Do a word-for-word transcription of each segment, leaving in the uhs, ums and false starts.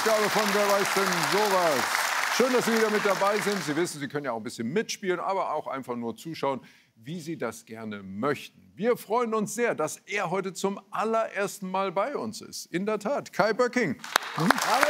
Ausgabe von Wer weiß denn sowas. Schön, dass Sie wieder mit dabei sind. Sie wissen, Sie können ja auch ein bisschen mitspielen, aber auch einfach nur zuschauen, wie Sie das gerne möchten. Wir freuen uns sehr, dass er heute zum allerersten Mal bei uns ist. In der Tat, Kai Böcking. Hm?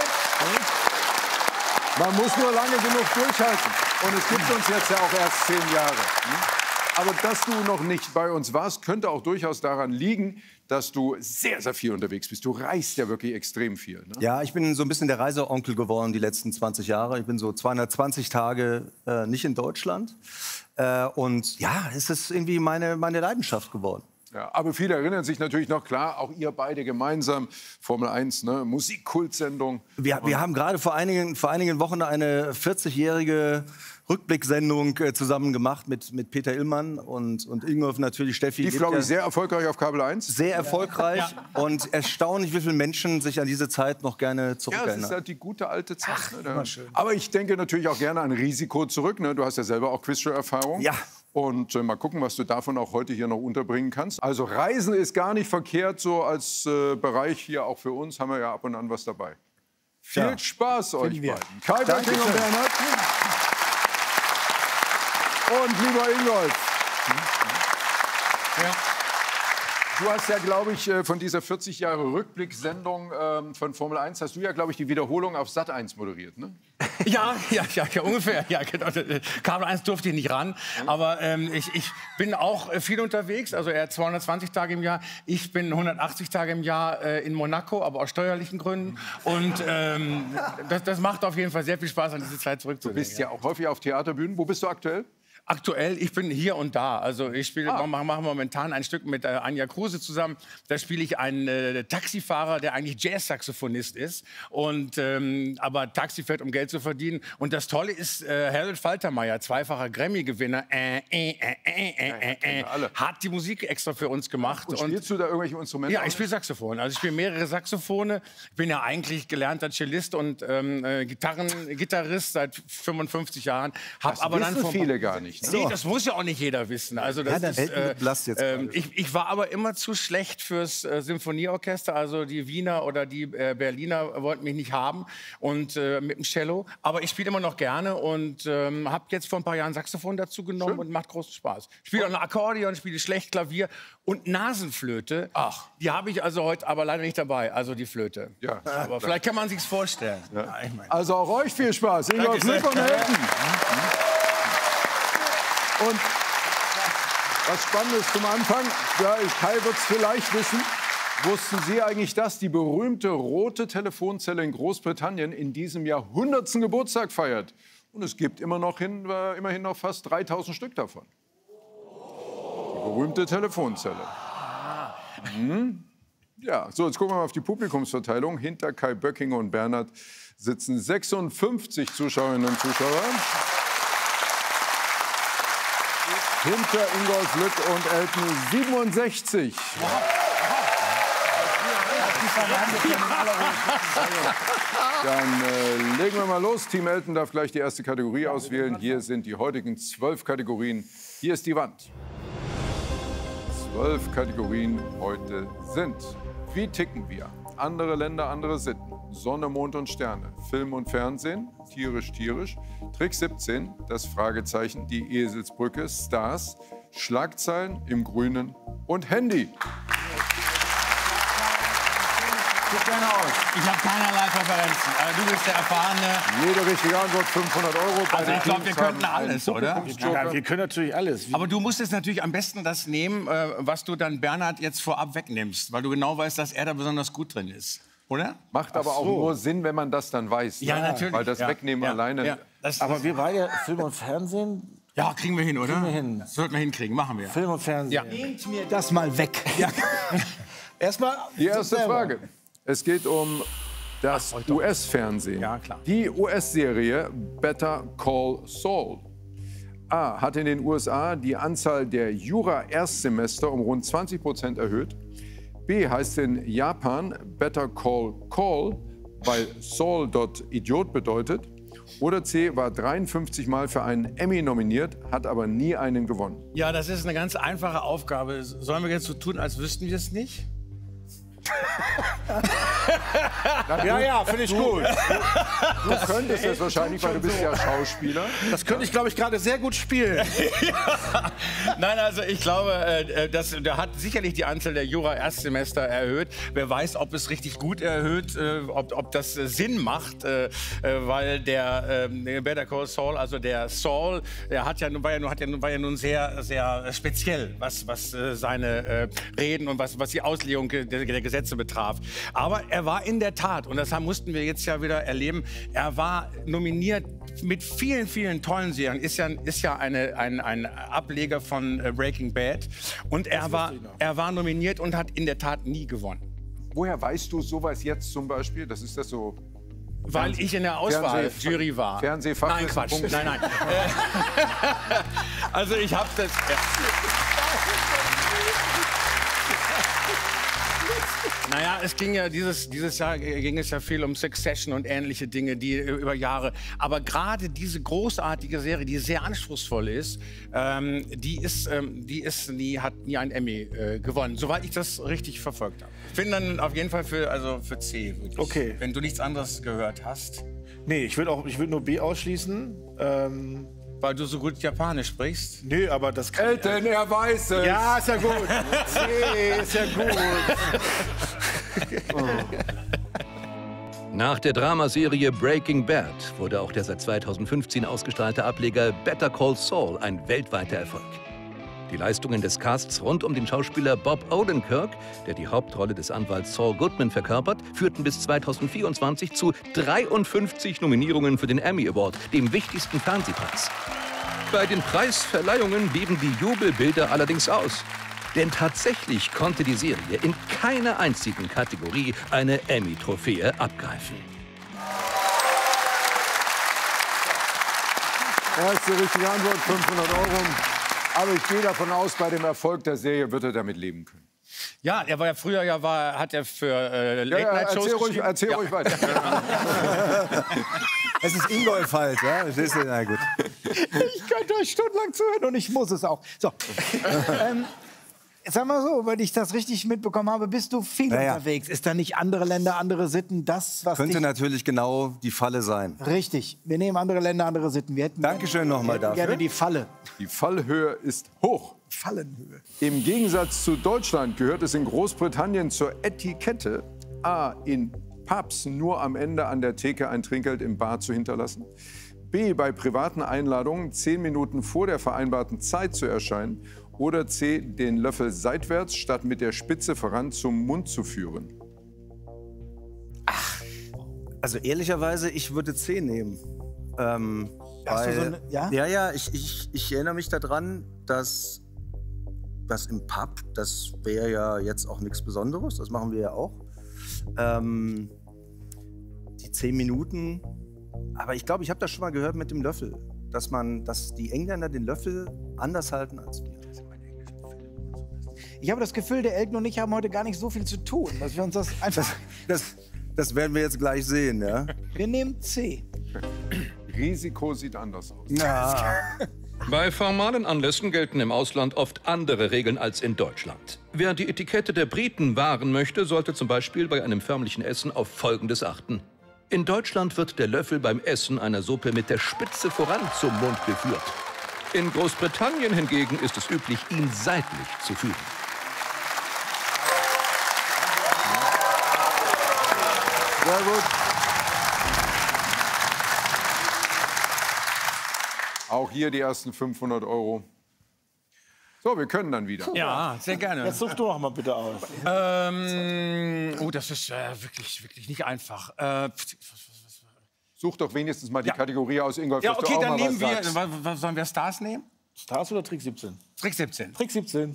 Man muss nur lange genug durchhalten. Und es gibt uns jetzt ja auch erst zehn Jahre. Hm? Aber dass du noch nicht bei uns warst, könnte auch durchaus daran liegen, dass du sehr, sehr viel unterwegs bist. Du reist ja wirklich extrem viel. Ne? Ja, ich bin so ein bisschen der Reiseonkel geworden die letzten zwanzig Jahre. Ich bin so zweihundertzwanzig Tage äh, nicht in Deutschland. Äh, und ja, es ist irgendwie meine, meine Leidenschaft geworden. Ja, aber viele erinnern sich natürlich noch, klar, auch ihr beide gemeinsam, Formel eins, ne, Musikkultsendung. Wir, wir haben gerade vor einigen, vor einigen Wochen eine vierzigjährige Rückblicksendung äh, zusammen gemacht mit, mit Peter Illmann und, und Ingolf natürlich, Steffi. Die, glaube ich, sehr erfolgreich auf Kabel eins. Sehr erfolgreich ja. Und erstaunlich, wie viele Menschen sich an diese Zeit noch gerne zurückerinnern. Ja, das ist halt die gute alte Zeit. Ach, ne? Aber ich denke natürlich auch gerne an Risiko zurück. Ne? Du hast ja selber auch Quizshow-Erfahrung. Ja. Und äh, mal gucken, was du davon auch heute hier noch unterbringen kannst. Also Reisen ist gar nicht verkehrt, so als äh, Bereich hier auch für uns, haben wir ja ab und an was dabei. Viel ja. Spaß euch beiden. Kai Böcking und Bernhard. Und lieber Ingolf. Ja. Du hast ja, glaube ich, von dieser vierzig Jahre Rückblick-Sendung ähm, von Formel eins, hast du ja, glaube ich, die Wiederholung auf Sat eins moderiert, ne? Ja, ja, ja, ja, ungefähr. Ja, genau. Kabel eins durfte ich nicht ran. Aber ähm, ich, ich bin auch viel unterwegs. Also er hat zweihundertzwanzig Tage im Jahr. Ich bin hundertachtzig Tage im Jahr äh, in Monaco, aber aus steuerlichen Gründen. Und ähm, das, das macht auf jeden Fall sehr viel Spaß, an diese Zeit zurückzudenken. Du bist ja auch häufig auf Theaterbühnen. Wo bist du aktuell? Aktuell, ich bin hier und da. Also ich spiele, ah. mache momentan ein Stück mit äh, Anja Kruse zusammen. Da spiele ich einen äh, Taxifahrer, der eigentlich Jazz-Saxophonist ist. Und, ähm, aber Taxi fährt, um Geld zu verdienen. Und das Tolle ist, äh, Harold Faltermeyer, zweifacher Grammy-Gewinner, äh, äh, äh, äh, äh, äh, hat die Musik extra für uns gemacht. Und spielst du da irgendwelche Instrumente? Ja, ich spiele Saxophon. Also ich spiele mehrere Saxophone. Ich bin ja eigentlich gelernter Cellist und ähm, äh, Gitarren, Gitarrist seit fünfundfünfzig Jahren. Hab das aber wissen dann viele gar nicht. So. Nee, das muss ja auch nicht jeder wissen. Also das ja, ist, äh, jetzt äh, ich, ich war aber immer zu schlecht fürs äh, Symphonieorchester. Also die Wiener oder die äh, Berliner wollten mich nicht haben und äh, mit dem Cello. Aber ich spiele immer noch gerne und ähm, habe jetzt vor ein paar Jahren Saxophon dazu genommen. Schön. Und macht großen Spaß. Ich spiele auch ein Akkordeon, spiele schlecht Klavier und Nasenflöte. Ach, die habe ich also heute aber leider nicht dabei. Also die Flöte. Ja. Aber vielleicht kann man sich's vorstellen. Ja. Ja, ich mein. Also auch euch viel Spaß. Ingolf Glück und Elton. Und was Spannendes zum Anfang, ja, Kai wird es vielleicht wissen, wussten Sie eigentlich, dass die berühmte rote Telefonzelle in Großbritannien in diesem Jahr hundertsten Geburtstag feiert? Und es gibt immer noch hin, äh, immerhin noch fast dreitausend Stück davon. Die berühmte Telefonzelle. Mhm. Ja, so, jetzt gucken wir mal auf die Publikumsverteilung. Hinter Kai Böcking und Bernhard sitzen sechsundfünfzig Zuschauerinnen und Zuschauer. Hinter Ingolf Lück und Elton siebenundsechzig. Dann äh, legen wir mal los. Team Elton darf gleich die erste Kategorie auswählen. Hier sind die heutigen zwölf Kategorien. Hier ist die Wand. Zwölf Kategorien heute sind: Wie ticken wir? Andere Länder, andere Sitten. Sonne, Mond und Sterne. Film und Fernsehen. Tierisch, tierisch. Trick siebzehn. Das Fragezeichen. Die Eselsbrücke. Stars. Schlagzeilen im Grünen. Und Handy. Sieht gerne aus. Ich habe keinerlei Präferenzen. Also du bist der Erfahrene. Jede richtige Antwort fünfhundert Euro. Bei also ich glaube, wir könnten alles, oder? Ja, wir können natürlich alles. Aber du musst jetzt natürlich am besten das nehmen, was du dann Bernhard jetzt vorab wegnimmst. Weil du genau weißt, dass er da besonders gut drin ist. Oder? Macht aber so. auch nur Sinn, wenn man das dann weiß. Ja, ne? natürlich. Weil das ja. Wegnehmen ja. alleine... Ja. Das aber wir beide, Film und Fernsehen... Ja, kriegen wir hin, oder? Kriegen wir hin. Das sollten wir hinkriegen, machen wir. Film und Fernsehen. Ja. Nehmt mir das mal weg. Ja. Erstmal die erste Frage. Es geht um das U S-Fernsehen. Ja, klar. Die U S-Serie Better Call Saul. A. Hat in den U S A die Anzahl der Jura-Erstsemester um rund zwanzig Prozent erhöht. B. Heißt in Japan Better Call Call, weil Saul dort Idiot bedeutet. Oder C. War dreiundfünfzig Mal für einen Emmy nominiert, hat aber nie einen gewonnen. Ja, das ist eine ganz einfache Aufgabe. Sollen wir jetzt so tun, als wüssten wir es nicht? Ja, ja, finde ich gut. Du könntest es wahrscheinlich, weil du bist ja Schauspieler. Das könnte ich, glaube ich, gerade sehr gut spielen. Ja. Nein, also ich glaube, äh, das, der hat sicherlich die Anzahl der Jura-Erstsemester erhöht. Wer weiß, ob es richtig gut erhöht, äh, ob, ob das äh, Sinn macht, äh, äh, weil der äh, Better Call Saul, also der Saul, der hat ja, war, ja, nun- hat ja, nun- war ja nun sehr, sehr speziell, was, was äh, seine äh, Reden und was, was die Auslegung der, der Gesetze betraf. Aber er war in der Tat, und das haben, mussten wir jetzt ja wieder erleben, er war nominiert mit vielen, vielen tollen Serien. Ist ja, ist ja eine, ein, ein Ableger von äh, Breaking Bad. Und er war, er war nominiert und hat in der Tat nie gewonnen. Woher weißt du sowas jetzt zum Beispiel? Das ist das so... Weil ich in der Auswahl Fernseh- Jury war. Fernsehfachwissen. Nein, Quatsch. Punkt. Nein, nein. Also ich habe das... Ja. Naja, es ging ja dieses, dieses Jahr ging es ja viel um Succession und ähnliche Dinge, die äh, über Jahre. Aber gerade diese großartige Serie, die sehr anspruchsvoll ist, ähm, die ist, ähm, die ist, die hat nie einen Emmy äh, gewonnen, soweit ich das richtig verfolgt habe. Ich bin dann auf jeden Fall für, also für C. Wirklich. Okay. Wenn du nichts anderes gehört hast, Nee, ich würde auch, ich würde nur B ausschließen. Ähm, weil du so gut Japanisch sprichst. nee, aber das kann... Elton, er weiß es. Ja, ist ja gut. C ist ja gut. Nach der Dramaserie Breaking Bad wurde auch der seit zweitausendfünfzehn ausgestrahlte Ableger Better Call Saul ein weltweiter Erfolg. Die Leistungen des Casts rund um den Schauspieler Bob Odenkirk, der die Hauptrolle des Anwalts Saul Goodman verkörpert, führten bis zweitausendvierundzwanzig zu dreiundfünfzig Nominierungen für den Emmy Award, dem wichtigsten Fernsehpreis. Bei den Preisverleihungen blieben die Jubelbilder allerdings aus. Denn tatsächlich konnte die Serie in keiner einzigen Kategorie eine Emmy-Trophäe abgreifen. Erste richtige Antwort, fünfhundert Euro. Aber ich gehe davon aus, bei dem Erfolg der Serie wird er damit leben können. Ja, er war ja früher, ja, war, hat er für äh, Ja, ja, Late-Night-Shows erzähl ruhig, geschrieben. erzähl Ja. ruhig weiter. Es ist Ingolf halt, ja? Verstehst du? Na gut. Ich könnte euch stundenlang zuhören und ich muss es auch. So. ähm, sag mal so, wenn ich das richtig mitbekommen habe, bist du viel Ja, ja. unterwegs. Ist da nicht andere Länder, andere Sitten, das, was Könnte dich... natürlich genau die Falle sein. Richtig. Wir nehmen andere Länder, andere Sitten. Wir hätten Dankeschön nochmal gerne, dafür. gerne die Falle. Die Fallhöhe ist hoch. Fallenhöhe. Im Gegensatz zu Deutschland gehört es in Großbritannien zur Etikette, A, in Pubs nur am Ende an der Theke ein Trinkgeld im Bar zu hinterlassen, B, bei privaten Einladungen zehn Minuten vor der vereinbarten Zeit zu erscheinen oder C, den Löffel seitwärts statt mit der Spitze voran zum Mund zu führen. Also ehrlicherweise, ich würde C nehmen. Ähm, Hast du weil, so eine- ja? ja, ja, ich, ich, ich erinnere mich daran, dass das im Pub, das wäre ja jetzt auch nichts Besonderes, das machen wir ja auch. Ähm, die zehn Minuten, aber ich glaube, ich habe das schon mal gehört mit dem Löffel, dass man, dass die Engländer den Löffel anders halten als wir. Ich habe das Gefühl, der Elton und ich haben heute gar nicht so viel zu tun, dass wir uns das einfach... Das, das werden wir jetzt gleich sehen, ja? Wir nehmen C. Risiko sieht anders aus. Ja. Bei formalen Anlässen gelten im Ausland oft andere Regeln als in Deutschland. Wer die Etikette der Briten wahren möchte, sollte zum Beispiel bei einem förmlichen Essen auf Folgendes achten. In Deutschland wird der Löffel beim Essen einer Suppe mit der Spitze voran zum Mund geführt. In Großbritannien hingegen ist es üblich, ihn seitlich zu führen. Sehr gut. Auch hier die ersten fünfhundert Euro. So, wir können dann wieder. Ja, sehr gerne. Jetzt such du noch mal bitte aus. Ähm, oh, das ist äh, wirklich, wirklich nicht einfach. Äh, Such doch wenigstens mal die Ja. Kategorie aus, Ingolf, ja, dass okay, du auch dann mal nehmen was wir. sagst. Was, was, sollen wir Stars nehmen? Stars oder Trick siebzehn? Trick siebzehn. Trick siebzehn.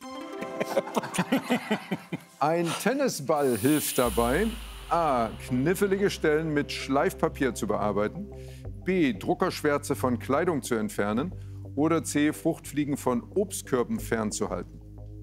Ein Tennisball hilft dabei, A, knifflige Stellen mit Schleifpapier zu bearbeiten, B, Druckerschwärze von Kleidung zu entfernen oder C, Fruchtfliegen von Obstkörben fernzuhalten.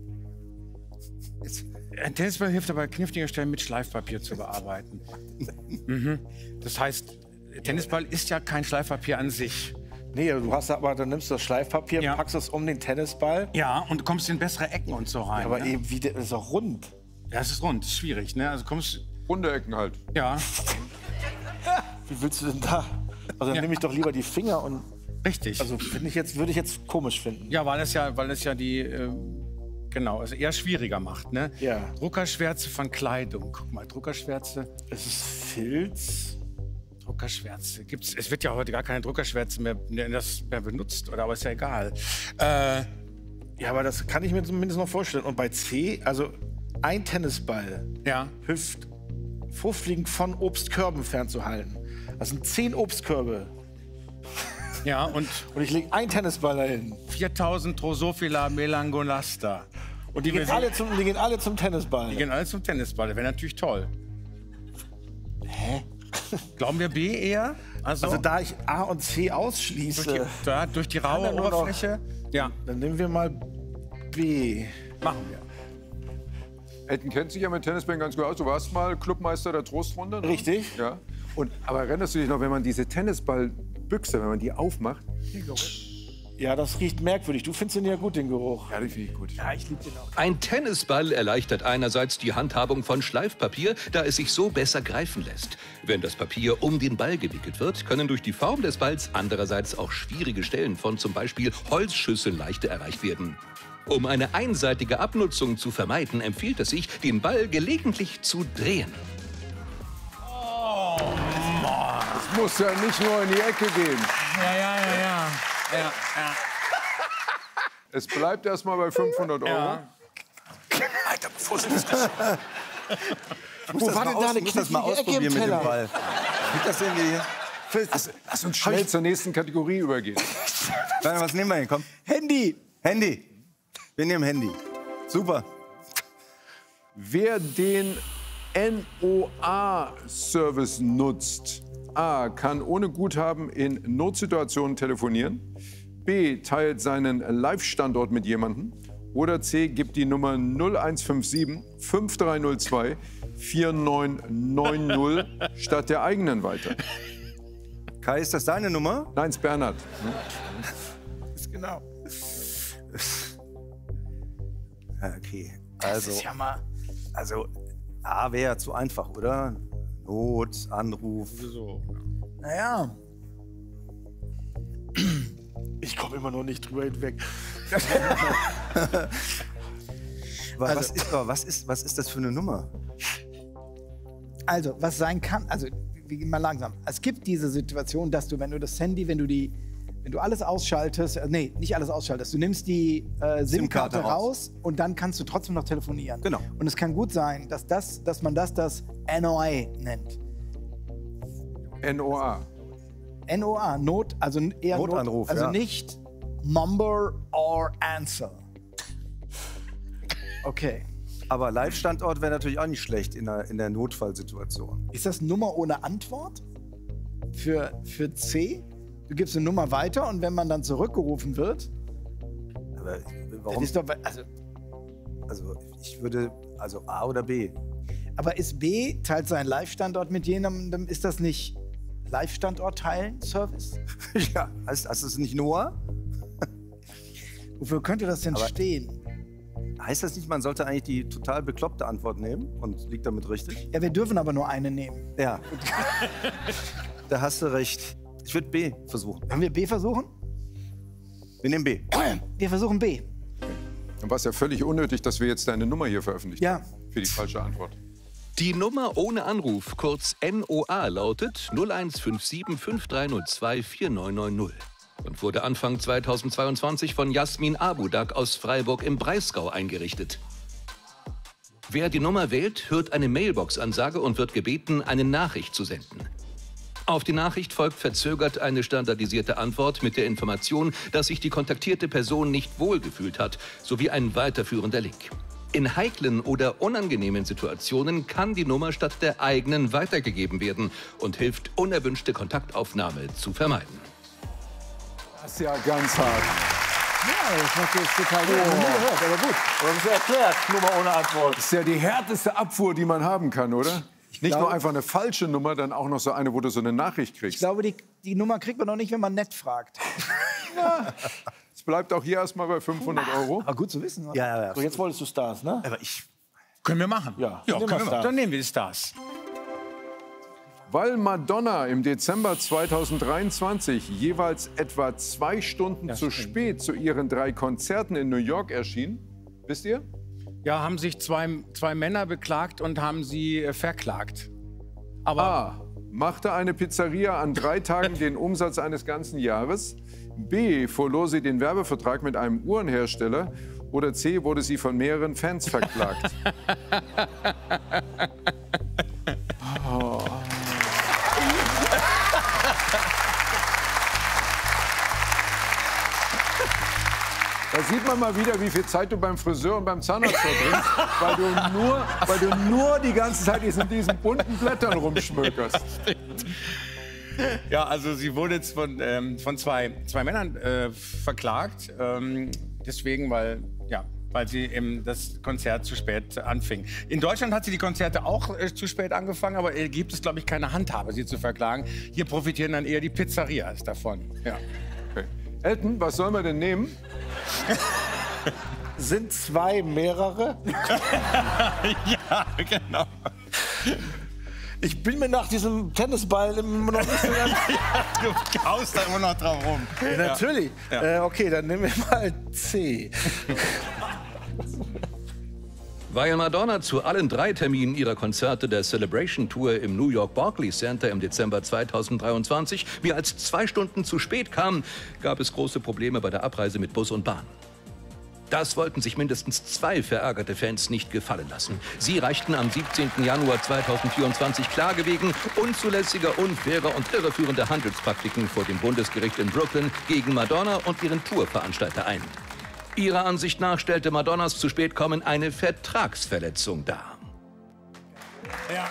Ein Tennisball hilft dabei, knifflige Stellen mit Schleifpapier zu bearbeiten. mhm. Das heißt, Tennisball ist ja kein Schleifpapier an sich. Nee, du hast aber, dann nimmst du das Schleifpapier, Ja. packst es um den Tennisball. Ja, und du kommst in bessere Ecken und so rein. Aber ne? eben, wie, der ist auch rund. Ja, es ist rund, ist schwierig, ne? Also kommst Runde Ecken halt. ja, Wie willst du denn da? Also dann Ja. nehme ich doch lieber die Finger und richtig. also finde ich jetzt würde ich jetzt komisch finden. Ja, weil es ja, weil es ja die, äh, genau, also eher schwieriger macht, ne? Ja. Druckerschwärze von Kleidung. Guck mal, Druckerschwärze, Es ist Filz. Druckerschwärze. Gibt's, es wird ja heute gar keine Druckerschwärze mehr, das mehr benutzt, oder? Aber ist ja egal. Äh, Ja, aber das kann ich mir zumindest noch vorstellen. Und bei C, also ein Tennisball ja. hilft, vorfliegend von Obstkörben fernzuhalten. Das sind zehn Obstkörbe. Ja, und Und ich lege einen Tennisball dahin. viertausend Drosophila melanogaster. Und die gehen, alle zum, die gehen alle zum Tennisball. Die gehen alle zum Tennisball. Das wäre natürlich toll. Hä? Glauben wir B eher? Also, Also da ich A und C durch, ausschließe, die, da, durch die raue Kann er nur noch- Oberfläche? Ja, dann nehmen wir mal B. machen wir. Elton kennt sich ja mit Tennisbällen ganz gut aus. Du warst mal Clubmeister der Trostrunde. Ne? Richtig. Ja. Und, aber erinnerst du dich noch, wenn man diese Tennisballbüchse, wenn man die aufmacht? Ja, das riecht merkwürdig. Du findest den ja gut, den Geruch. Ja, die finde ich gut. Ja, ich liebe den auch. Ein Tennisball erleichtert einerseits die Handhabung von Schleifpapier, da es sich so besser greifen lässt. Wenn das Papier um den Ball gewickelt wird, können durch die Form des Balls andererseits auch schwierige Stellen von zum Beispiel Holzschüsseln leichter erreicht werden. Um eine einseitige Abnutzung zu vermeiden, empfiehlt es sich, den Ball gelegentlich zu drehen. Es muss ja nicht nur in die Ecke gehen. Ja, ja, ja, ja. ja, ja. Es bleibt erst mal bei fünfhundert Euro. Ja. Alter, bevor es das geschieht. Wo war denn da eine Ich muss das mal knifflige Ecke ausprobieren im mit dem Teller? Ball. Wie das denn hier? Lass, lass uns schnell zur nächsten Kategorie übergehen. Warte, was nehmen wir denn? Komm. Handy. Handy. Wir nehmen Handy. Super. Wer den N O A-Service nutzt, A, kann ohne Guthaben in Notsituationen telefonieren, B, teilt seinen Live-Standort mit jemandem oder C, gibt die Nummer null eins fünf sieben fünf drei null zwei vier neun neun null statt der eigenen weiter. Kai, ist das deine Nummer? Nein, es ist Bernhard. Genau. Ja, okay. Das Also, ist ja mal. also A wäre ja zu einfach, oder? Not, Anruf. Naja. Ich komme immer noch nicht drüber hinweg. Aber Also- was, ist, aber was, ist, was ist das für eine Nummer? Also, was sein kann, also, wir gehen mal langsam. Es gibt diese Situation, dass du, wenn du das Handy, wenn du die, wenn du alles ausschaltest, äh, nee, nicht alles ausschaltest, du nimmst die äh, SIM-Karte SIM-Karte raus und dann kannst du trotzdem noch telefonieren. Genau. Und es kann gut sein, dass, das, dass man das das N O A nennt. N O A. N O A, Not, also eher Notanruf, Not, also ja. nicht Number or Answer. Okay. Aber Live-Standort wäre natürlich auch nicht schlecht in der, in der Notfallsituation. Ist das Nummer ohne Antwort? Für, für C? Du gibst eine Nummer weiter und wenn man dann zurückgerufen wird, Aber das warum? ist doch, also, Also ich würde, also A oder B. aber ist B, teilt seinen Live-Standort mit jemandem, ist das nicht Live-Standort teilen, Service? Ja, heißt, heißt das nicht Noah? Wofür könnte das denn Aber- stehen? Heißt das nicht, man sollte eigentlich die total bekloppte Antwort nehmen und liegt damit richtig? Ja, wir dürfen aber nur eine nehmen. Ja. Da hast du recht. Ich würde B versuchen. Wollen wir B versuchen? Wir nehmen B. Wir versuchen B. Dann war es ja völlig unnötig, dass wir jetzt deine Nummer hier veröffentlicht Ja. haben. Für die falsche Antwort. Die Nummer ohne Anruf, kurz N O A, lautet null eins fünf sieben fünf drei null zwei vier neun neun null und wurde Anfang zweitausendzweiundzwanzig von Jasmin Abudak aus Freiburg im Breisgau eingerichtet. Wer die Nummer wählt, hört eine Mailbox-Ansage und wird gebeten, eine Nachricht zu senden. Auf die Nachricht folgt verzögert eine standardisierte Antwort mit der Information, dass sich die kontaktierte Person nicht wohlgefühlt hat, sowie ein weiterführender Link. In heiklen oder unangenehmen Situationen kann die Nummer statt der eigenen weitergegeben werden und hilft, unerwünschte Kontaktaufnahme zu vermeiden. Das ist ja ganz hart. Ja, das macht jetzt total gut. Oh. Nie gehört, aber gut. Aber das ist ja erklärt, Nummer ohne Antwort. Das ist ja die härteste Abfuhr, die man haben kann, oder? Nicht glaube- nur einfach eine falsche Nummer, dann auch noch so eine, wo du so eine Nachricht Ich kriegst. glaube, die, die Nummer kriegt man noch nicht, wenn man nett fragt. Es bleibt auch hier erstmal bei fünfhundert Euro. Aber gut zu wissen. Oder? Ja, ja, So, jetzt wolltest du Stars, ne? Aber ich, Können wir machen. Ja, ja nehmen können wir wir machen. Stars. Dann nehmen wir die Stars. Weil Madonna im Dezember zweitausenddreiundzwanzig jeweils etwa zwei Stunden zu spät zu ihren drei Konzerten in New York erschien, wisst ihr? Ja, haben sich zwei, zwei Männer beklagt und haben sie äh, verklagt. Aber A. Machte eine Pizzeria an drei Tagen den Umsatz eines ganzen Jahres? B. Verlor sie den Werbevertrag mit einem Uhrenhersteller? Oder C. Wurde sie von mehreren Fans verklagt? Oh. Da sieht man mal wieder, wie viel Zeit du beim Friseur und beim Zahnarzt verbringst, weil du nur, weil du nur die ganze Zeit in diesen bunten Blättern rumschmökerst. ja, also sie wurde jetzt von, ähm, von zwei, zwei Männern äh, verklagt. Ähm, deswegen, weil, ja, weil sie eben das Konzert zu spät anfing. In Deutschland hat sie die Konzerte auch äh, zu spät angefangen, aber äh, gibt es, glaube ich, keine Handhabe, sie zu verklagen. Hier profitieren dann eher die Pizzerias davon. Ja. Okay. Elton, was sollen wir denn nehmen? Sind zwei mehrere? ja, genau. Ich bin mir nach diesem Tennisball immer noch nicht so ganz... Du haust da immer noch drauf rum. Ja, natürlich. Ja. Äh, okay, dann nehmen wir mal C. Weil Madonna zu allen drei Terminen ihrer Konzerte der Celebration Tour im New York Barclays Center im Dezember zweitausenddreiundzwanzig mehr als zwei Stunden zu spät kam, gab es große Probleme bei der Abreise mit Bus und Bahn. Das wollten sich mindestens zwei verärgerte Fans nicht gefallen lassen. Sie reichten am siebzehnten Januar zweitausendvierundzwanzig Klage wegen unzulässiger, unfairer und irreführender Handelspraktiken vor dem Bundesgericht in Brooklyn gegen Madonna und ihren Tourveranstalter ein. Ihrer Ansicht nach stellte Madonnas zu spät kommen eine Vertragsverletzung dar. Ja.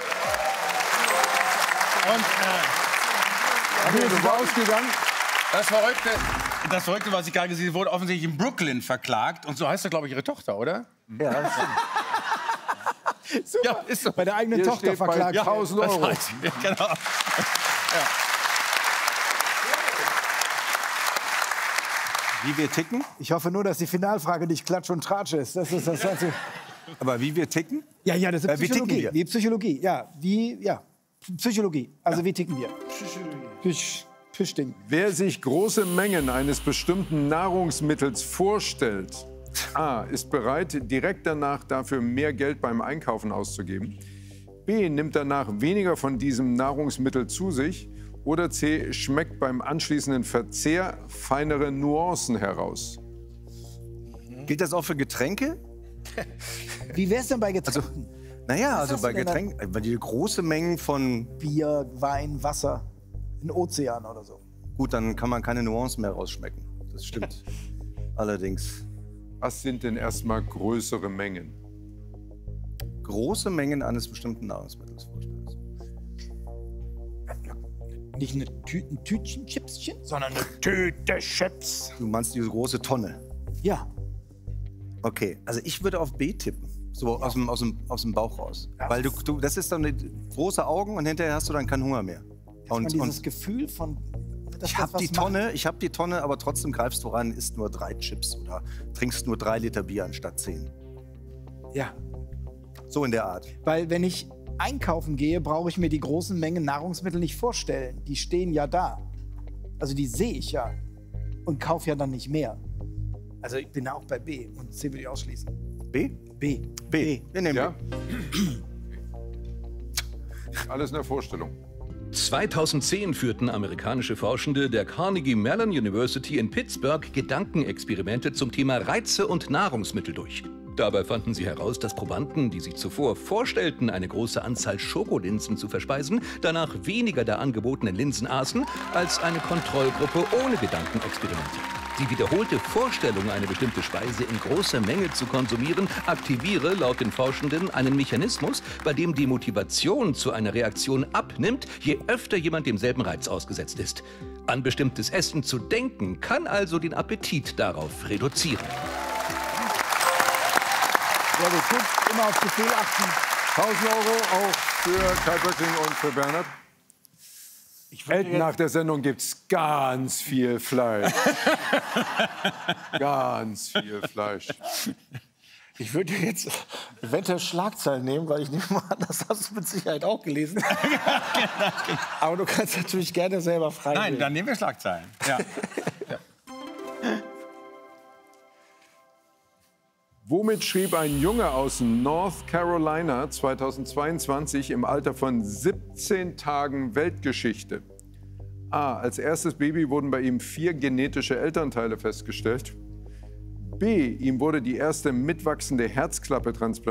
Und äh, Okay, du warst ausgegangen. das Verrückte, das Verrückte, was ich gerade gesehen habe, wurde offensichtlich in Brooklyn verklagt. Und so heißt ja, glaube ich, ihre Tochter, oder? Ja, Super. Ja, ist so. Bei der eigenen Hier Tochter steht bei verklagt. tausend Euro. Das heißt, ja, genau. Wie wir ticken? Ich hoffe nur, dass die Finalfrage nicht Klatsch und Tratsch ist. Das ist das Ganze. Aber wie wir ticken? Ja, ja, das ist Äh, wie ticken Psychologie. wir? Wie Psychologie. Ja, wie, ja. Psychologie. Also wie ticken wir? Psych, Psychding. Wer sich große Mengen eines bestimmten Nahrungsmittels vorstellt, A. ist bereit, direkt danach dafür mehr Geld beim Einkaufen auszugeben. B. nimmt danach weniger von diesem Nahrungsmittel zu sich. Oder C. schmeckt beim anschließenden Verzehr feinere Nuancen heraus. Gilt das auch für Getränke? Wie wär's denn bei Getränken? Naja, also hast bei du denn da? Getränken, weil die große Mengen von, Bier, Wein, Wasser, ein Ozean oder so. gut, dann kann man keine Nuancen mehr rausschmecken. Das stimmt. Allerdings, Was sind denn erstmal größere Mengen? große Mengen eines bestimmten Nahrungsmittels vorstellst. Nicht eine Tü ein Tütchen Chipschen, sondern eine Tüte Chips. Du meinst diese große Tonne. Ja. Okay, also ich würde auf B tippen. So aus dem, aus dem, aus dem Bauch raus. Weil du, du, das ist dann eine große Augen und hinterher hast du dann keinen Hunger mehr. Und, Und, dieses und Gefühl von. dass ich das habe was die macht. Tonne, ich habe die Tonne, aber trotzdem greifst du ran, isst nur drei Chips oder trinkst nur drei Liter Bier anstatt zehn. Ja. So in der Art. Weil wenn ich einkaufen gehe, brauche ich mir die großen Mengen Nahrungsmittel nicht vorstellen. Die stehen ja da. Also die sehe ich ja. Und kaufe ja dann nicht mehr. Also ich bin auch bei B. Und C würde ich ausschließen. B? B. B. Wir nehmen Ja? B. Alles in der Vorstellung. zweitausendzehn führten amerikanische Forschende der Carnegie Mellon University in Pittsburgh Gedankenexperimente zum Thema Reize und Nahrungsmittel durch. Dabei fanden sie heraus, dass Probanden, die sich zuvor vorstellten, eine große Anzahl Schokolinsen zu verspeisen, danach weniger der angebotenen Linsen aßen, als eine Kontrollgruppe ohne Gedankenexperimente. Die wiederholte Vorstellung, eine bestimmte Speise in großer Menge zu konsumieren, aktiviere laut den Forschenden einen Mechanismus, bei dem die Motivation zu einer Reaktion abnimmt, je öfter jemand demselben Reiz ausgesetzt ist. An bestimmtes Essen zu denken, kann also den Appetit darauf reduzieren. Ja, gut, gut. Immer aufs Gefühl achten. tausend Euro auch für Kai Böckling und für Bernhard. Elton, nach der Sendung gibt's ganz viel Fleisch. Ganz viel Fleisch. Ich würde jetzt eventuell Schlagzeilen nehmen, weil ich nehme mal an, das hast du mit Sicherheit auch gelesen. Aber du kannst natürlich gerne selber frei Nein, wählen. dann nehmen wir Schlagzeilen. Ja. Ja. Womit schrieb ein Junge aus North Carolina zweitausendzweiundzwanzig im Alter von siebzehn Tagen Weltgeschichte? A. Als erstes Baby wurden bei ihm vier genetische Elternteile festgestellt. B. Ihm wurde die erste mitwachsende Herzklappe transplantiert.